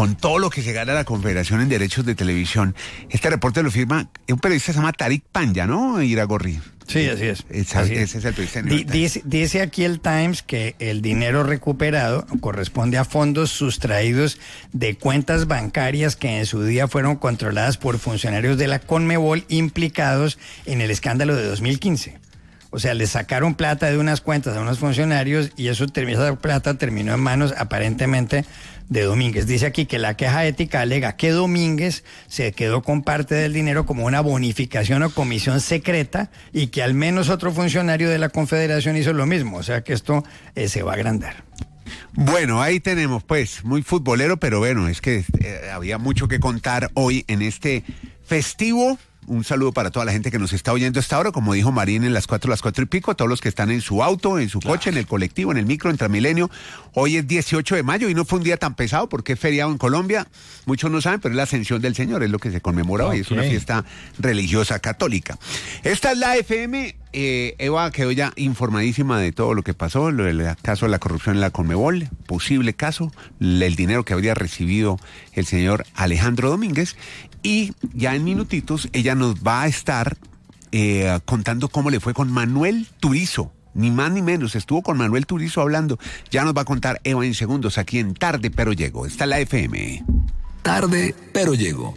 con todo lo que se gana la Confederación en Derechos de Televisión. Este reporte lo firma un periodista que se llama Tariq Panya, ¿no, Iragorri? Sí, así es. Ese es el periodista. Dice aquí el Times que el dinero recuperado corresponde a fondos sustraídos de cuentas bancarias que en su día fueron controladas por funcionarios de la Conmebol implicados en el escándalo de 2015. O sea, le sacaron plata de unas cuentas a unos funcionarios y esa plata terminó en manos aparentemente de Domínguez. Dice aquí que la queja ética alega que Domínguez se quedó con parte del dinero como una bonificación o comisión secreta y que al menos otro funcionario de la Confederación hizo lo mismo. O sea que esto se va a agrandar. Bueno, ahí tenemos pues, muy futbolero, pero bueno, es que había mucho que contar hoy en este festivo. Un saludo para toda la gente que nos está oyendo a esta hora, como dijo Marín, en las 4 y pico, todos los que están en su auto, en su coche, en el colectivo, en el micro, en Transmilenio. Hoy es 18 de mayo y no fue un día tan pesado porque es feriado en Colombia. Muchos no saben, pero es la Ascensión del Señor, es lo que se conmemora hoy, es una fiesta religiosa católica. Esta es la FM. Eva quedó ya informadísima de todo lo que pasó, el caso de la corrupción en la Conmebol, posible caso, el dinero que habría recibido el señor Alejandro Domínguez, y ya en minutitos ella nos va a estar contando cómo le fue con Manuel Turizo, ni más ni menos, estuvo con Manuel Turizo hablando, ya nos va a contar Eva en segundos aquí en Tarde Pero Llego. Está la FM. Tarde Pero Llego.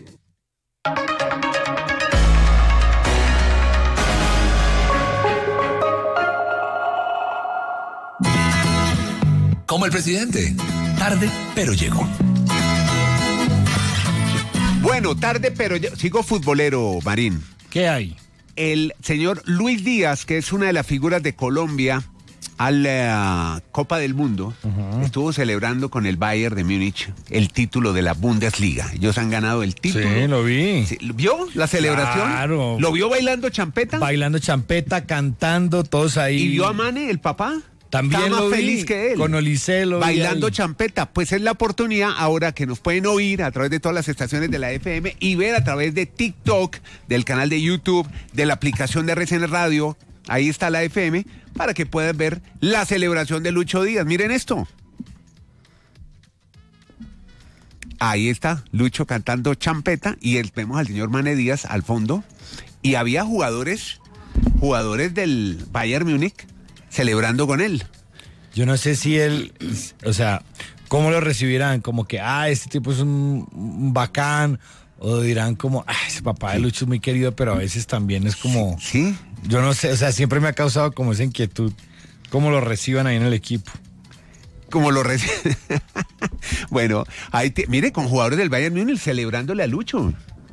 Como el presidente. Tarde, pero llegó. Bueno, tarde, pero sigo futbolero, Marín. ¿Qué hay? El señor Luis Díaz, que es una de las figuras de Colombia a la Copa del Mundo, estuvo celebrando con el Bayern de Múnich el título de la Bundesliga. Ellos han ganado el título. Sí, lo vi. ¿Vio la celebración? Claro. ¿Lo vio bailando champeta? Bailando champeta, cantando, todos ahí. ¿Y vio a Mane, el papá? También Está más lo vi, feliz que él. con Olicelo. Bailando champeta. Pues es la oportunidad ahora que nos pueden oír a través de todas las estaciones de la FM y ver a través de TikTok, del canal de YouTube, de la aplicación de RCN Radio. Ahí está la FM para que puedan ver la celebración de Lucho Díaz. Miren esto. Ahí está Lucho cantando champeta y vemos al señor Mane Díaz al fondo. Y había jugadores del Bayern Múnich celebrando con él. Yo no sé si él, o sea, ¿cómo lo recibirán? Como que, este tipo es un bacán, o dirán como, ese papá de Lucho es muy querido, pero a veces también es como... Sí. Yo no sé, o sea, siempre me ha causado como esa inquietud, cómo lo reciban ahí en el equipo. Como lo reciben. Bueno, mire, con jugadores del Bayern Múnich celebrándole a Lucho.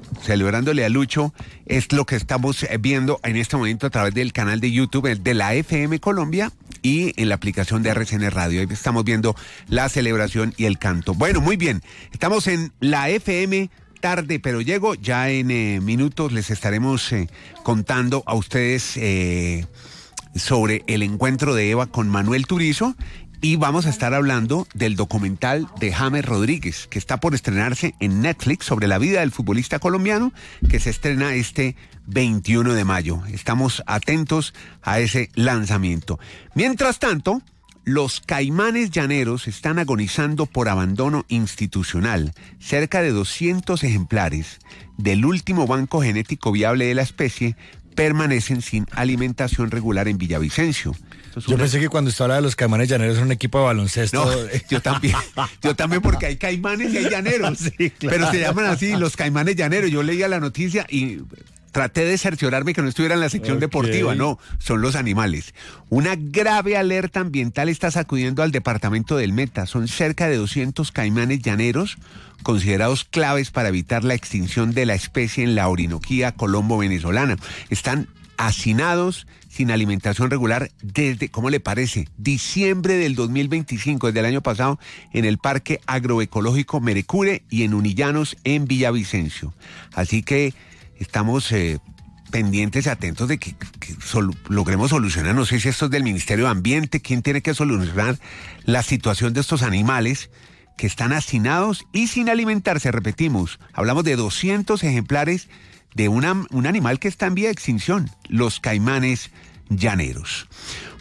Es lo que estamos viendo en este momento a través del canal de YouTube de la FM Colombia y en la aplicación de RCN Radio. Ahí estamos viendo la celebración y el canto. Bueno, muy bien. Estamos en la FM Tarde Pero Llego. Ya en minutos les estaremos contando a ustedes sobre el encuentro de Eva con Manuel Turizo. Y vamos a estar hablando del documental de James Rodríguez, que está por estrenarse en Netflix sobre la vida del futbolista colombiano, que se estrena este 21 de mayo. Estamos atentos a ese lanzamiento. Mientras tanto, los caimanes llaneros están agonizando por abandono institucional. Cerca de 200 ejemplares del último banco genético viable de la especie permanecen sin alimentación regular en Villavicencio. Yo pensé que cuando usted habla de los caimanes llaneros era un equipo de baloncesto. No, yo también porque hay caimanes y hay llaneros, sí, claro. Pero se llaman así, los caimanes llaneros. Yo leía la noticia y traté de cerciorarme que no estuviera en la sección deportiva. No, son los animales. Una grave alerta ambiental está sacudiendo al departamento del Meta. Son cerca de 200 caimanes llaneros considerados claves para evitar la extinción de la especie en la Orinoquía colombo-venezolana. Están hacinados, sin alimentación regular desde, ¿cómo le parece?, diciembre del 2025, desde el año pasado, en el Parque Agroecológico Merecure y en Unillanos, en Villavicencio. Así que estamos pendientes y atentos de que logremos solucionar, no sé si esto es del Ministerio de Ambiente, quién tiene que solucionar la situación de estos animales que están hacinados y sin alimentarse. Repetimos, hablamos de 200 ejemplares de un animal que está en vía de extinción, los caimanes llaneros.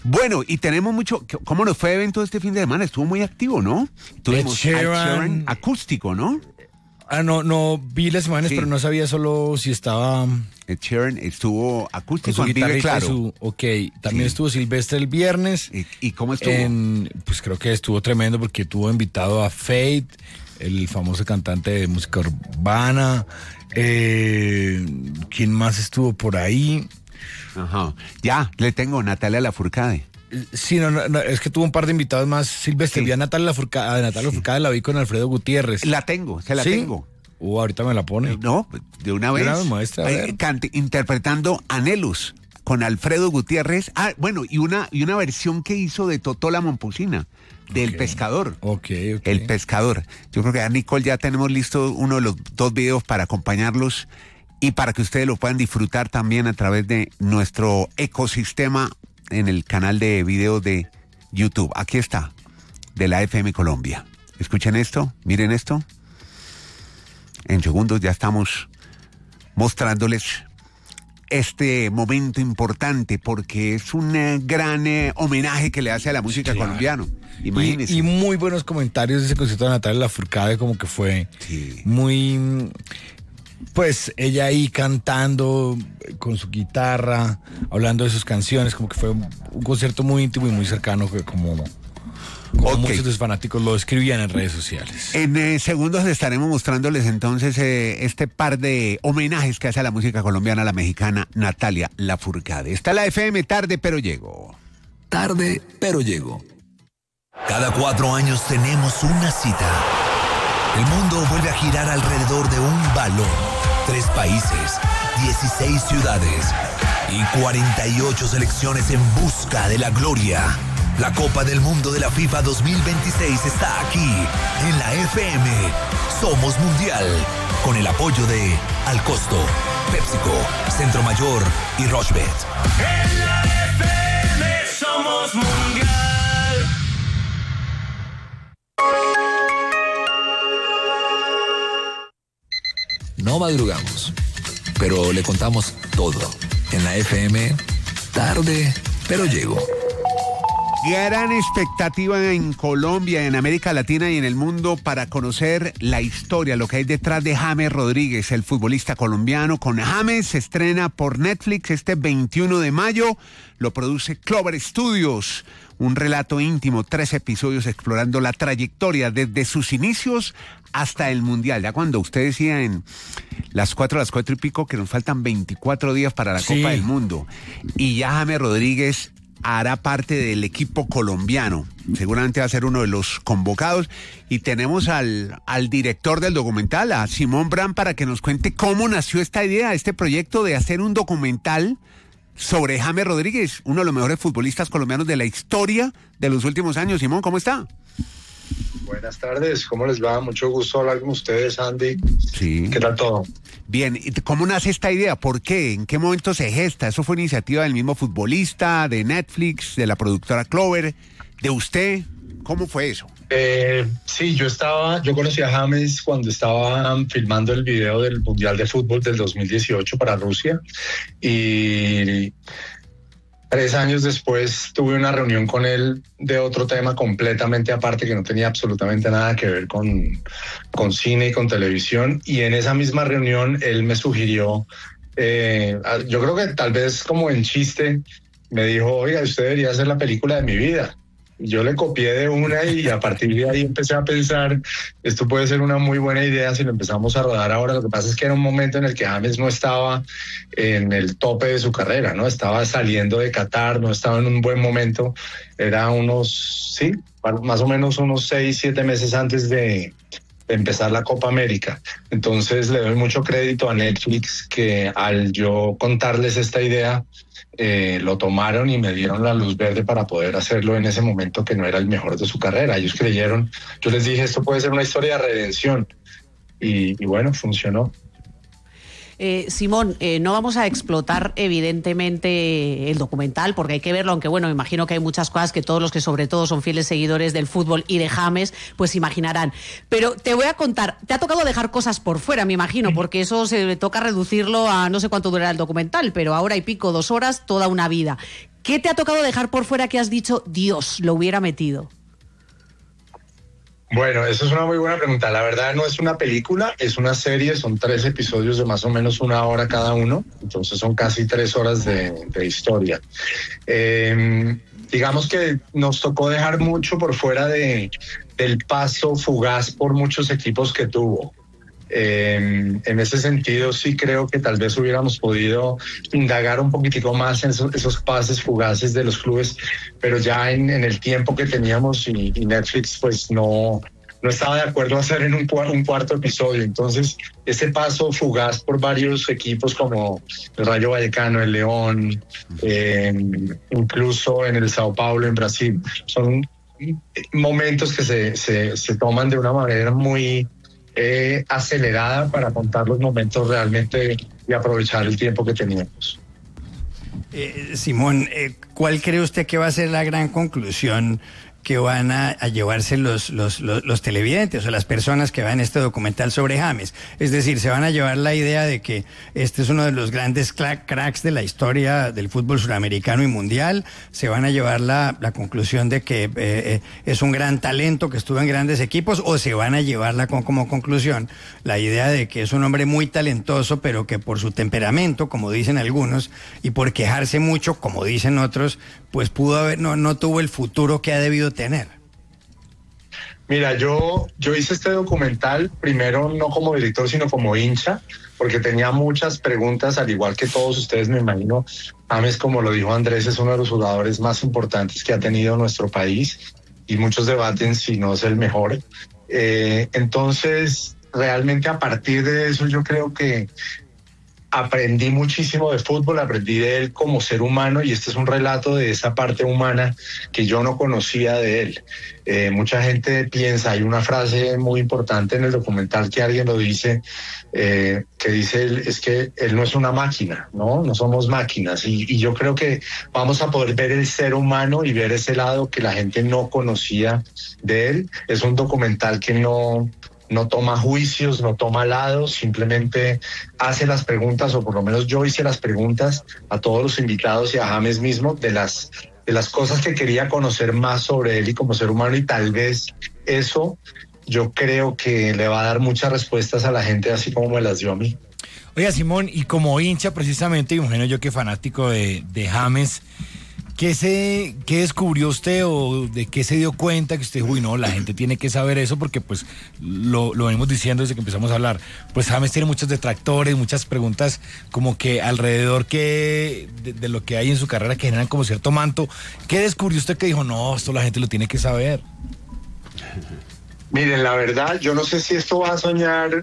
Bueno, y tenemos mucho. ¿Cómo nos fue el evento este fin de semana? Estuvo muy activo, ¿no? Tuvimos Ed Sheeran. Ed Sheeran acústico, ¿no? No vi las imágenes, Sí. pero no sabía solo si estaba Ed Sheeran estuvo con acústico su en Vive guitarrita y Claro. Ok, también Sí. estuvo Silvestre el viernes. ¿Y cómo estuvo? Pues creo que estuvo tremendo porque tuvo invitado a Fate, el famoso cantante de música urbana. ¿Quién más estuvo por ahí? Ajá. Ya, le tengo Natalia Lafourcade. Sí, no, es que tuvo un par de invitados más. Silvestre, Sí. vi a Natalia Lafourcade, la vi con Alfredo Gutiérrez. Se la tengo. ¿Sí? Tengo. Ahorita me la pone. No, de una vez. una vez, maestra, a ver. Interpretando Anhelus con Alfredo Gutiérrez. Ah, bueno, y una versión que hizo de Totó la Momposina, del Ok. Pescador. Ok. El Pescador. Yo creo que a Nicole ya tenemos listo uno de los 2 videos para acompañarlos y para que ustedes lo puedan disfrutar también a través de nuestro ecosistema en el canal de videos de YouTube. Aquí está, de la FM Colombia. Escuchen esto, miren esto. En segundos ya estamos mostrándoles este momento importante porque es un gran homenaje que le hace a la música Claro. colombiana. Imagínense. Y muy buenos comentarios de ese concierto de Natalia Lafourcade, como que fue Sí. muy... Pues ella ahí cantando con su guitarra, hablando de sus canciones, como que fue un concierto muy íntimo y muy cercano, que como Ok. muchos de sus fanáticos lo escribían en redes sociales. En segundos estaremos mostrándoles entonces este par de homenajes que hace a la música colombiana, a la mexicana Natalia Lafourcade. Está la FM Tarde, pero llego. Tarde, pero llego. Cada 4 años tenemos una cita. El mundo vuelve a girar alrededor de un balón. 3 países, 16 ciudades y 48 selecciones en busca de la gloria. La Copa del Mundo de la FIFA 2026 está aquí, en la FM. Somos Mundial, con el apoyo de Al Costo, PepsiCo, Centro Mayor y Rochebet. En la FM somos mundial. No madrugamos, pero le contamos todo. En la FM, tarde, pero llego. Gran expectativa en Colombia, en América Latina y en el mundo para conocer la historia, lo que hay detrás de James Rodríguez, el futbolista colombiano. Con James se estrena por Netflix este 21 de mayo. Lo produce Clover Studios. Un relato íntimo, 3 episodios explorando la trayectoria desde sus inicios hasta el Mundial. Ya cuando usted decía en las 4 y pico que nos faltan 24 días para la Sí. Copa del Mundo. Y ya James Rodríguez hará parte del equipo colombiano. Seguramente va a ser uno de los convocados. Y tenemos al director del documental, a Simón Bran, para que nos cuente cómo nació esta idea, este proyecto de hacer un documental sobre James Rodríguez, uno de los mejores futbolistas colombianos de la historia de los últimos años. Simón, ¿cómo está? Buenas tardes, ¿cómo les va? Mucho gusto hablar con ustedes, Andy. Sí. ¿Qué tal todo? Bien, ¿y cómo nace esta idea? ¿Por qué? ¿En qué momento se gesta? ¿Eso fue iniciativa del mismo futbolista, de Netflix, de la productora Clover, de usted? ¿Cómo fue eso? Sí, yo conocí a James cuando estaba filmando el video del Mundial de Fútbol del 2018 para Rusia y 3 años después tuve una reunión con él de otro tema completamente aparte que no tenía absolutamente nada que ver con cine y con televisión, y en esa misma reunión él me sugirió, yo creo que tal vez como en chiste, me dijo, oiga, usted debería hacer la película de mi vida. Yo le copié de una y a partir de ahí empecé a pensar, esto puede ser una muy buena idea si lo empezamos a rodar ahora. Lo que pasa es que era un momento en el que James no estaba en el tope de su carrera, ¿no? Estaba saliendo de Qatar, no estaba en un buen momento. Era más o menos unos 6, 7 meses antes de empezar la Copa América. Entonces le doy mucho crédito a Netflix que al yo contarles esta idea, lo tomaron y me dieron la luz verde para poder hacerlo en ese momento que no era el mejor de su carrera. Ellos creyeron, yo les dije, esto puede ser una historia de redención y bueno, funcionó. Simón, no vamos a explotar evidentemente el documental porque hay que verlo, aunque bueno, me imagino que hay muchas cosas que todos los que sobre todo son fieles seguidores del fútbol y de James, pues imaginarán. Pero te voy a contar, te ha tocado dejar cosas por fuera, me imagino, porque eso se toca reducirlo a no sé cuánto durará el documental, pero ahora y pico, 2 horas, toda una vida. ¿Qué te ha tocado dejar por fuera que has dicho, Dios, lo hubiera metido? Bueno, eso es una muy buena pregunta. La verdad no es una película, es una serie, son 3 episodios de más o menos 1 hora cada uno, entonces son casi 3 horas de historia. Digamos que nos tocó dejar mucho por fuera del paso fugaz por muchos equipos que tuvo. En ese sentido sí creo que tal vez hubiéramos podido indagar un poquitico más en esos pases fugaces de los clubes, pero ya en el tiempo que teníamos y Netflix pues no estaba de acuerdo a hacer en un cuarto episodio. Entonces ese paso fugaz por varios equipos como el Rayo Vallecano, el León, incluso en el Sao Paulo en Brasil, son momentos que se toman de una manera muy acelerada para contar los momentos realmente y aprovechar el tiempo que teníamos. Simón, ¿cuál cree usted que va a ser la gran conclusión que van a llevarse los televidentes o las personas que vean este documental sobre James? Es decir, se van a llevar la idea de que este es uno de los grandes cracks de la historia del fútbol suramericano y mundial, se van a llevar la conclusión de que es un gran talento que estuvo en grandes equipos, o se van a llevar como conclusión la idea de que es un hombre muy talentoso, pero que por su temperamento, como dicen algunos, y por quejarse mucho, como dicen otros, pues no tuvo el futuro que ha debido tener. Mira, yo hice este documental primero no como director, sino como hincha, porque tenía muchas preguntas, al igual que todos ustedes, me imagino. James, como lo dijo Andrés, es uno de los jugadores más importantes que ha tenido nuestro país, y muchos debaten si no es el mejor. Entonces, realmente a partir de eso yo creo que aprendí muchísimo de fútbol, aprendí de él como ser humano, y este es un relato de esa parte humana que yo no conocía de él. Mucha gente piensa, hay una frase muy importante en el documental que alguien lo dice, que dice, es que él no es una máquina, ¿no? No somos máquinas, y yo creo que vamos a poder ver el ser humano y ver ese lado que la gente no conocía de él. Es un documental que no toma juicios, no toma lados, simplemente hace las preguntas, o por lo menos yo hice las preguntas a todos los invitados y a James mismo de las cosas que quería conocer más sobre él y como ser humano, y tal vez eso yo creo que le va a dar muchas respuestas a la gente, así como me las dio a mí. Oiga, Simón, y como hincha precisamente, imagino yo que fanático de James, ¿qué descubrió usted o de qué se dio cuenta que usted, uy, no, la gente tiene que saber eso? Porque pues lo venimos diciendo desde que empezamos a hablar. Pues James tiene muchos detractores, muchas preguntas como que alrededor de lo que hay en su carrera que generan como cierto manto. ¿Qué descubrió usted que dijo, no, esto la gente lo tiene que saber? Miren, la verdad, yo no sé si esto va a sonar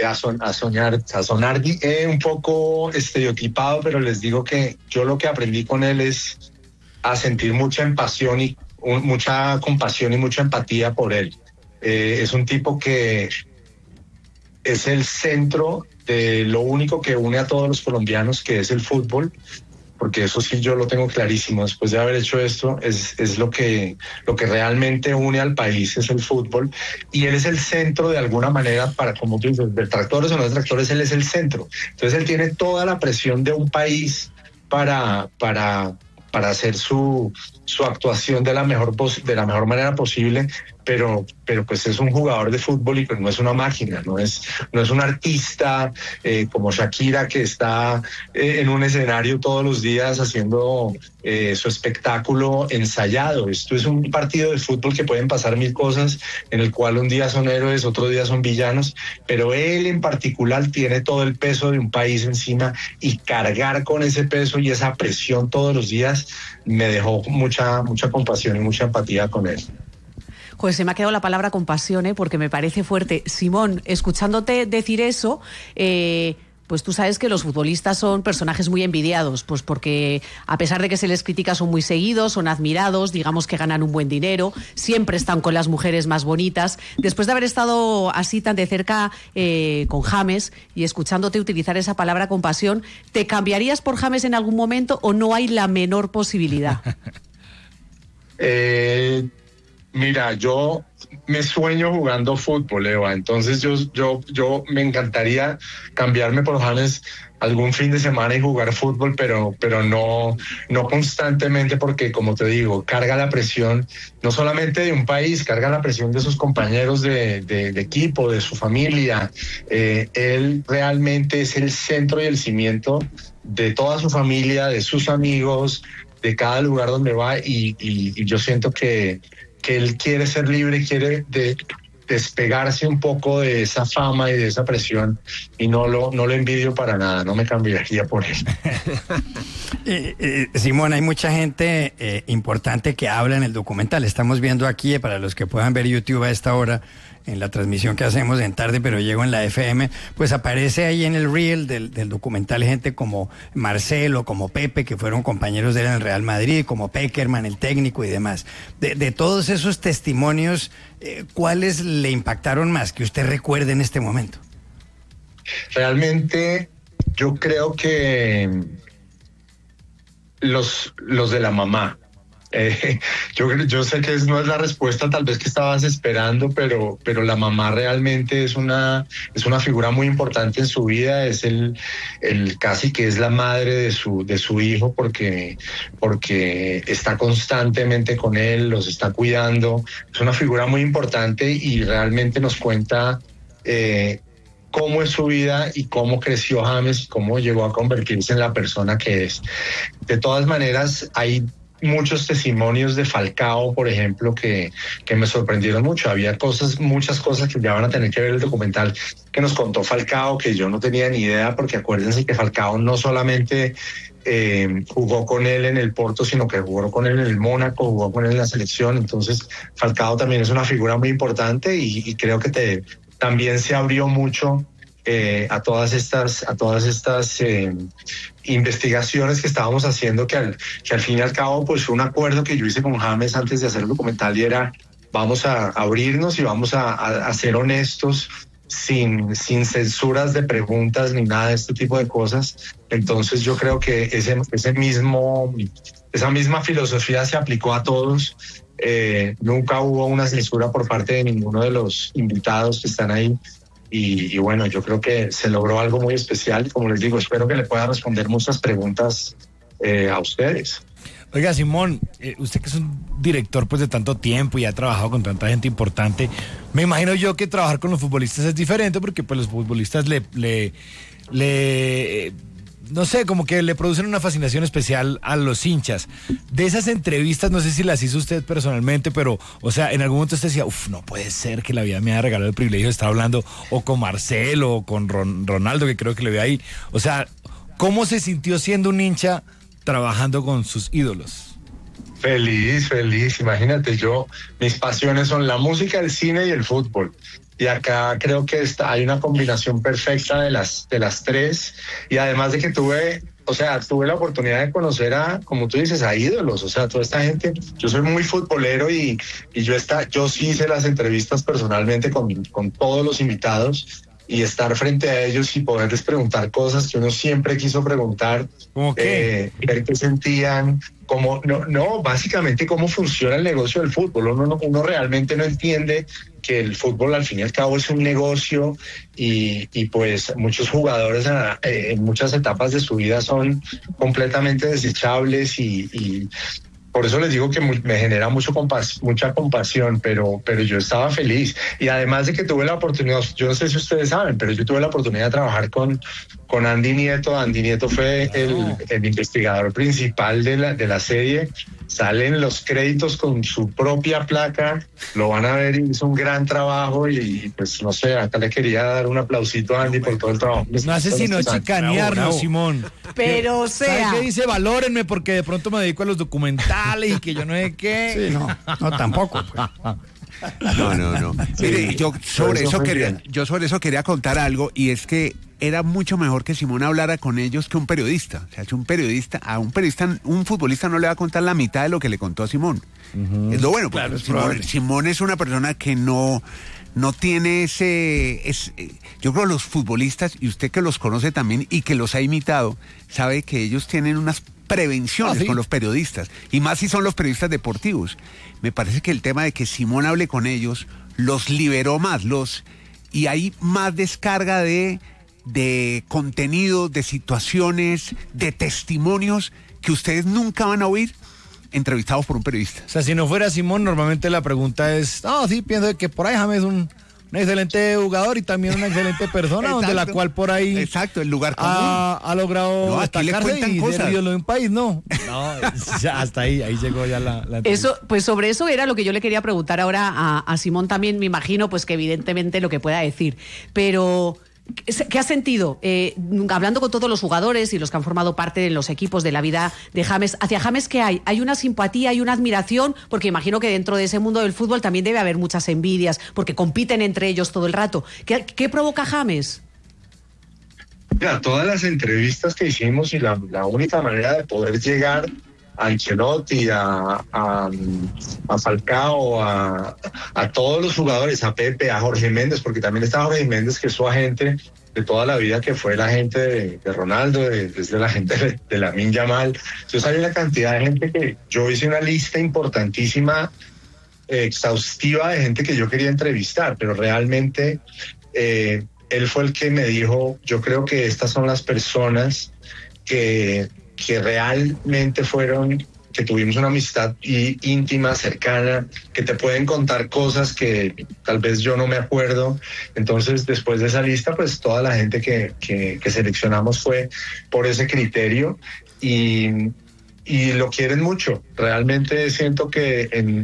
un poco estereotipado, pero les digo que yo lo que aprendí con él es a sentir mucha mucha compasión y mucha empatía por él. Es un tipo que es el centro de lo único que une a todos los colombianos, que es el fútbol, porque eso sí yo lo tengo clarísimo. Después de haber hecho esto, es lo que realmente une al país, es el fútbol, y él es el centro de alguna manera, para, como tú dices, detractores o no detractores, él es el centro. Entonces él tiene toda la presión de un país para hacer su actuación de la mejor manera posible, pero pues es un jugador de fútbol y pues no es una máquina, no es un artista como Shakira, que está en un escenario todos los días haciendo su espectáculo ensayado. Esto es un partido de fútbol que pueden pasar 1000 cosas, en el cual un día son héroes, otro día son villanos, pero él en particular tiene todo el peso de un país encima, y cargar con ese peso y esa presión todos los días me dejó mucha compasión y mucha empatía con él. Pues se me ha quedado la palabra compasión, porque me parece fuerte. Simón, escuchándote decir eso, pues tú sabes que los futbolistas son personajes muy envidiados, pues porque a pesar de que se les critica son muy seguidos, son admirados, digamos que ganan un buen dinero, siempre están con las mujeres más bonitas. Después de haber estado así tan de cerca con James y escuchándote utilizar esa palabra compasión, ¿te cambiarías por James en algún momento o no hay la menor posibilidad? Mira, yo me sueño jugando fútbol, Eva. Entonces yo me encantaría cambiarme por James algún fin de semana y jugar fútbol, pero no constantemente, porque como te digo, carga la presión no solamente de un país, carga la presión de sus compañeros de equipo, de su familia. Él realmente es el centro y el cimiento de toda su familia, de sus amigos, de cada lugar donde va, y yo siento que él quiere ser libre, quiere despegarse un poco de esa fama y de esa presión, y no lo envidio para nada, no me cambiaría por él. Simón, hay mucha gente importante que habla en el documental. Estamos viendo aquí, para los que puedan ver YouTube a esta hora, en la transmisión que hacemos en Tarde Pero Llego en la FM, pues aparece ahí en el reel del documental gente como Marcelo, como Pepe, que fueron compañeros de él en el Real Madrid, como Peckerman, el técnico y demás. De todos esos testimonios, ¿cuáles le impactaron más que usted recuerde en este momento? Realmente yo creo que los de la mamá. Yo sé que no es la respuesta tal vez que estabas esperando, pero la mamá realmente es una figura muy importante en su vida. Es el casi que es la madre de su hijo, porque está constantemente con él, los está cuidando. Es una figura muy importante y realmente nos cuenta cómo es su vida y cómo creció James y cómo llegó a convertirse en la persona que es. De todas maneras, hay muchos testimonios de Falcao, por ejemplo, que me sorprendieron mucho. Había muchas cosas que ya van a tener que ver el documental que nos contó Falcao, que yo no tenía ni idea, porque acuérdense que Falcao no solamente jugó con él en el Porto, sino que jugó con él en el Mónaco, jugó con él en la selección. Entonces Falcao también es una figura muy importante, y creo que también se abrió mucho a todas estas investigaciones que estábamos haciendo, que al fin y al cabo pues fue un acuerdo que yo hice con James antes de hacer el documental, y era: vamos a abrirnos y vamos a ser honestos, sin censuras de preguntas ni nada de este tipo de cosas. Entonces yo creo que esa misma filosofía se aplicó a todos. Nunca hubo una censura por parte de ninguno de los invitados que están ahí. Y bueno, yo creo que se logró algo muy especial, y como les digo, espero que le pueda responder muchas preguntas a ustedes. Oiga, Simón, usted que es un director pues de tanto tiempo y ha trabajado con tanta gente importante, me imagino yo que trabajar con los futbolistas es diferente, porque pues los futbolistas no sé, como que le producen una fascinación especial a los hinchas. De esas entrevistas, no sé si las hizo usted personalmente, pero, o sea, en algún momento usted decía: no puede ser que la vida me haya regalado el privilegio de estar hablando o con Marcelo o con Ronaldo, que creo que le ve ahí. O sea, ¿cómo se sintió siendo un hincha trabajando con sus ídolos? Feliz. Imagínate, mis pasiones son la música, el cine y el fútbol. Y acá creo que hay una combinación perfecta de las tres. Y además de que tuve la oportunidad de conocer como tú dices, a ídolos. O sea, toda esta gente. Yo soy muy futbolero y yo sí hice las entrevistas personalmente con todos los invitados, y estar frente a ellos y poderles preguntar cosas que uno siempre quiso preguntar. ¿Cómo qué? Ver qué sentían, básicamente cómo funciona el negocio del fútbol. Uno realmente no entiende que el fútbol al fin y al cabo es un negocio, y pues muchos jugadores en muchas etapas de su vida son completamente desechables, y por eso les digo que me genera mucha compasión, pero yo estaba feliz. Y además de que tuve la oportunidad, yo no sé si ustedes saben, pero yo tuve la oportunidad de trabajar con Andy Nieto. Andy Nieto fue el investigador principal de la serie. Salen los créditos con su propia placa, lo van a ver, y hizo un gran trabajo, y pues no sé, acá le quería dar un aplausito a Andy por todo el trabajo. No hace sino chicanearnos, Simón. Pero o sea... ¿Sabe qué dice? Valórenme, porque de pronto me dedico a los documentales y que yo no sé qué. Sí, no tampoco. Pues. No. Mire, yo sobre eso quería contar algo, y es que era mucho mejor que Simón hablara con ellos que un periodista. O sea, si un futbolista no le va a contar la mitad de lo que le contó a Simón. Es lo bueno, porque claro, Simón es una persona que no no tiene yo creo los futbolistas, y usted que los conoce también y que los ha imitado, sabe que ellos tienen unas prevenciones con los periodistas, y más si son los periodistas deportivos. Me parece que el tema de que Simón hable con ellos los liberó más, y hay más descarga de contenido, de situaciones, de testimonios que ustedes nunca van a oír entrevistados por un periodista. O sea, si no fuera Simón, normalmente la pregunta es, sí, pienso que por ahí James es un excelente jugador y también una excelente persona, donde la cual por ahí el lugar común ha logrado destacarse y ser ídolo de un país, ya hasta ahí llegó ya la eso, pues sobre eso era lo que yo le quería preguntar ahora a Simón también. Me imagino pues que evidentemente lo que pueda decir, pero ¿qué has sentido hablando con todos los jugadores y los que han formado parte de los equipos de la vida de James? Hacia James, ¿qué hay? ¿Hay una simpatía, hay una admiración? Porque imagino que dentro de ese mundo del fútbol también debe haber muchas envidias, porque compiten entre ellos todo el rato. ¿Qué provoca James? Mira, todas las entrevistas que hicimos y la única manera de poder llegar a Ancelotti, a Falcao, a todos los jugadores, a Pepe, a Jorge Méndez, porque también está Jorge Méndez, que es su agente de toda la vida, que fue el agente de Ronaldo, desde la gente de Lamine Yamal. Entonces hay una cantidad de gente que yo hice una lista importantísima, exhaustiva de gente que yo quería entrevistar, pero realmente él fue el que me dijo, yo creo que estas son las personas que realmente que tuvimos una amistad íntima, cercana, que te pueden contar cosas que tal vez yo no me acuerdo. Entonces, después de esa lista, pues toda la gente que seleccionamos fue por ese criterio y lo quieren mucho. Realmente siento que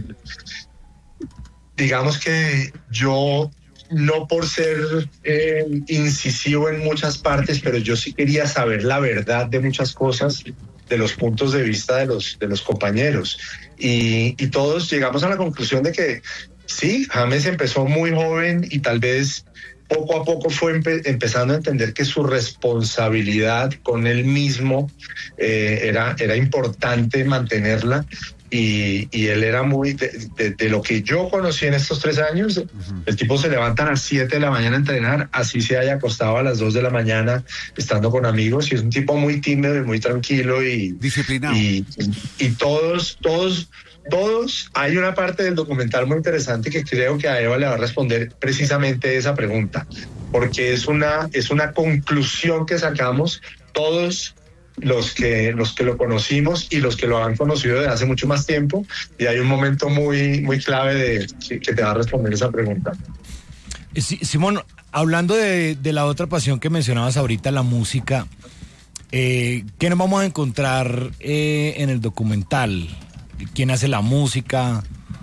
digamos que yo, no por ser incisivo en muchas partes, pero yo sí quería saber la verdad de muchas cosas, de los puntos de vista de los compañeros. Y todos llegamos a la conclusión de que sí, James empezó muy joven y tal vez poco a poco fue empezando a entender que su responsabilidad con él mismo era importante mantenerla. Y él era muy, de lo que yo conocí en estos 3 años, el tipo se levanta a las 7 de la mañana a entrenar, así se haya acostado a las 2 de la mañana estando con amigos, y es un tipo muy tímido y muy tranquilo y disciplinado. Y todos, hay una parte del documental muy interesante que creo que a Eva le va a responder precisamente esa pregunta, porque es una conclusión que sacamos todos los que lo conocimos y los que lo han conocido desde hace mucho más tiempo, y hay un momento muy, muy clave que te va a responder esa pregunta. Simón, hablando de la otra pasión que mencionabas ahorita, la música, ¿qué nos vamos a encontrar en el documental? ¿Quién hace la música?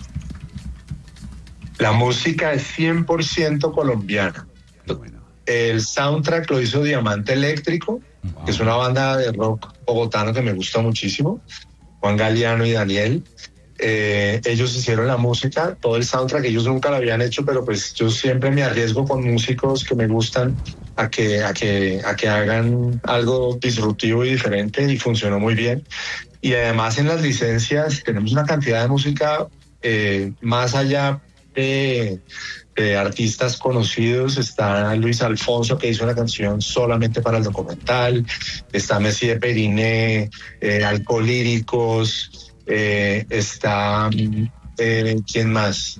La música es 100% colombiana. El soundtrack lo hizo Diamante Eléctrico, que es una banda de rock bogotano que me gusta muchísimo, Juan Galeano y Daniel. Ellos hicieron la música, todo el soundtrack, ellos nunca lo habían hecho, pero pues yo siempre me arriesgo con músicos que me gustan a que hagan algo disruptivo y diferente, y funcionó muy bien. Y además en las licencias tenemos una cantidad de música más allá de artistas conocidos. Está Luis Alfonso, que hizo una canción solamente para el documental, está Messi de Periné, Alcolíricos, está ¿quién más?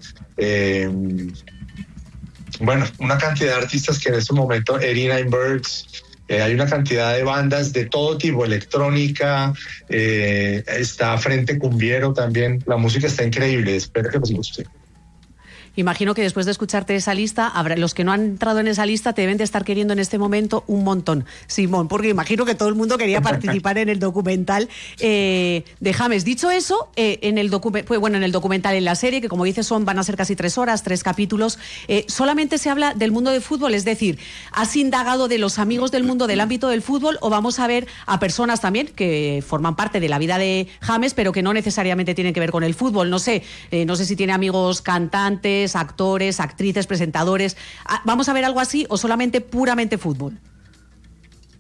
Bueno, una cantidad de artistas que en este momento, 89 Birds, hay una cantidad de bandas de todo tipo, electrónica, está Frente Cumbiero también. La música está increíble, espero que les guste. Imagino que después de escucharte esa lista, los que no han entrado en esa lista te deben de estar queriendo en este momento un montón, Simón, porque imagino que todo el mundo quería participar en el documental de James. Dicho eso, en el documental, en la serie, que como dices van a ser casi 3 horas, 3 capítulos, solamente se habla del mundo del fútbol, es decir, ¿has indagado de los amigos del mundo del ámbito del fútbol, o vamos a ver a personas también que forman parte de la vida de James, pero que no necesariamente tienen que ver con el fútbol? No sé si tiene amigos cantantes, actores, actrices, presentadores. ¿Vamos a ver algo así o solamente puramente fútbol?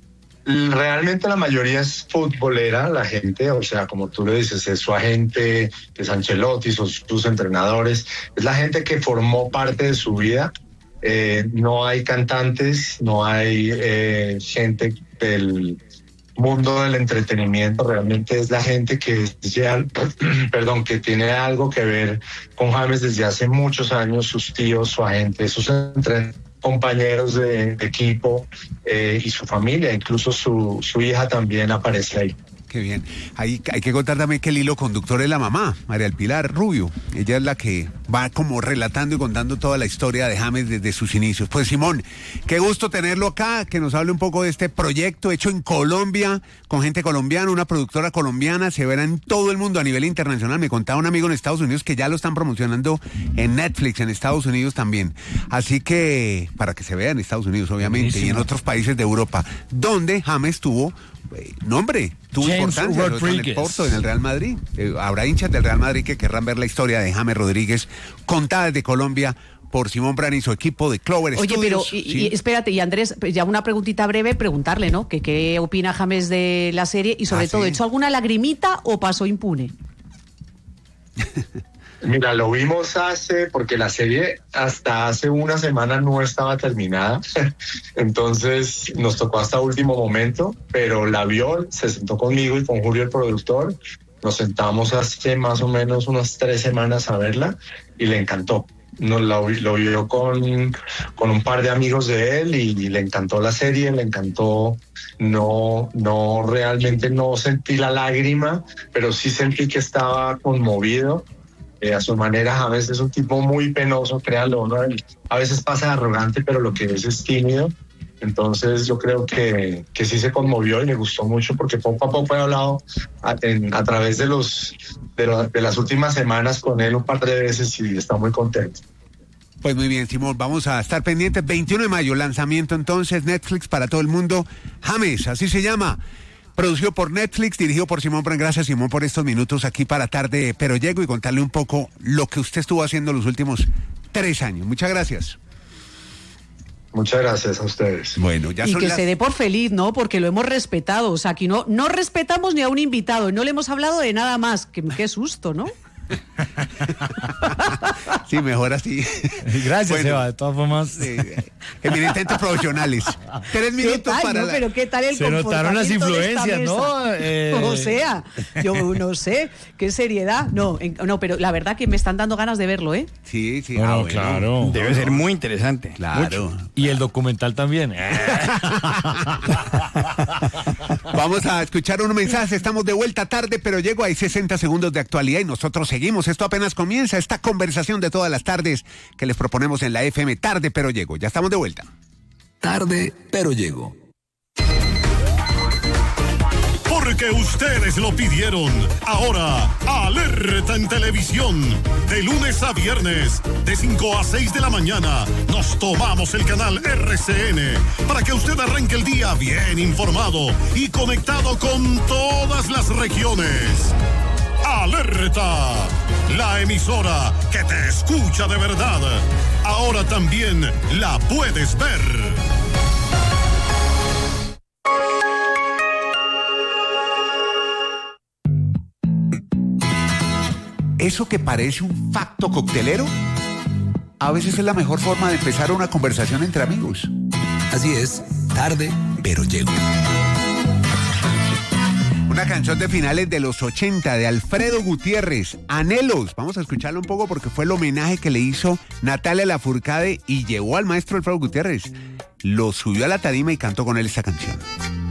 Realmente la mayoría es futbolera, la gente, o sea, como tú le dices, es su agente, es Ancelotti, son sus entrenadores, es la gente que formó parte de su vida. No hay cantantes, no hay gente del mundo del entretenimiento, realmente es la gente que que tiene algo que ver con James desde hace muchos años, sus tíos, su agente, sus compañeros de equipo y su familia, incluso su hija también aparece ahí. Qué bien. Hay que contar también que el hilo conductor es la mamá, María del Pilar Rubio. Ella es la que va como relatando y contando toda la historia de James desde sus inicios. Pues Simón, qué gusto tenerlo acá, que nos hable un poco de este proyecto hecho en Colombia, con gente colombiana, una productora colombiana, se verá en todo el mundo a nivel internacional. Me contaba un amigo en Estados Unidos que ya lo están promocionando en Netflix, en Estados Unidos también. Así que, para que se vea en Estados Unidos, obviamente, Buenísimo. y en otros países de Europa, donde James tuvo nombre, tuvo James importancia en el Rodríguez. Porto, en el Real Madrid. Habrá hinchas del Real Madrid que querrán ver la historia de James Rodríguez contada desde Colombia por Simón Brand y su equipo de Clover Oye, Studios. pero Sí. y espérate, y Andrés, ya una preguntita breve, preguntarle, ¿no? Que qué opina James de la serie y sobre todo, sí. ¿echó alguna lagrimita o pasó impune? Mira, lo vimos porque la serie hasta hace una semana no estaba terminada, entonces nos tocó hasta último momento, pero la vio, se sentó conmigo y con Julio el productor, nos sentamos hace más o menos unas 3 semanas a verla y le encantó. Lo vio con un par de amigos de él y le encantó la serie, le encantó. No, realmente no sentí la lágrima, pero sí sentí que estaba conmovido. A su manera, James es un tipo muy penoso, créanlo, ¿no? Él a veces pasa de arrogante, pero lo que es tímido. Entonces yo creo que sí se conmovió y le gustó mucho porque poco a poco he hablado a través de las últimas semanas con él un par de veces y está muy contento. Pues muy bien, Simón, vamos a estar pendientes. 21 de mayo, lanzamiento entonces, Netflix para todo el mundo. James, así se llama. Producido por Netflix, dirigido por Simón Brand. Gracias, Simón, por estos minutos aquí para Tarde Pero Llego y contarle un poco lo que usted estuvo haciendo los últimos 3 años. Muchas gracias. Muchas gracias a ustedes. Bueno, ya Y son que las... se dé por feliz, ¿no? Porque lo hemos respetado. O sea, aquí no respetamos ni a un invitado. No le hemos hablado de nada más. Qué susto, ¿no? Sí, mejor así. Gracias, Bueno, Eva, de todas formas. eminentes profesionales. 3 ¿Qué minutos tal, para no? la... Pero qué tal el Se notaron las comportamiento de esta influencias, mesa? ¿no? O sea, yo no sé, qué seriedad. No, pero la verdad que me están dando ganas de verlo, ¿eh? Sí, sí. Bueno, claro. Debe ser muy interesante. Claro. Mucho. Y el documental también. Vamos a escuchar unos mensajes. Estamos de vuelta tarde, pero llego. Hay 60 segundos de actualidad y nosotros seguimos. Esto apenas comienza, esta conversación de todas las tardes que les proponemos en la FM. Tarde, pero llego. Ya estamos de vuelta. Tarde, pero llego. Porque ustedes lo pidieron. Ahora, alerta en televisión. De lunes a viernes, de 5 a 6 de la mañana, nos tomamos el canal RCN para que usted arranque el día bien informado y conectado con todas las regiones. Alerta, la emisora que te escucha de verdad. Ahora también la puedes ver. Eso que parece un facto coctelero, a veces es la mejor forma de empezar una conversación entre amigos. Así es, tarde, pero llego. Una canción de finales de los 80 de Alfredo Gutiérrez, Anhelos. Vamos a escucharlo un poco porque fue el homenaje que le hizo Natalia Lafourcade y llevó al maestro Alfredo Gutiérrez. Lo subió a la tarima y cantó con él esta canción.